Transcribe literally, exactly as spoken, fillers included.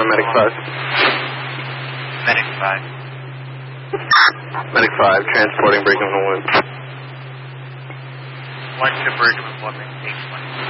on Medic five. Medic five. Medic five, transporting Brigham and Wood. One to Brigham and Wood, eight one.